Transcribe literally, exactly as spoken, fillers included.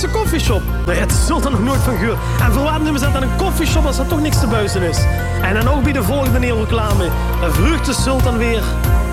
Turkse koffieshop. Nou, het zult er nog nooit van gehoord. En voor wat noemen ze dat aan een koffieshop als er toch niks te buizen is? En dan ook bij de volgende reclame. Een vruchten zult dan weer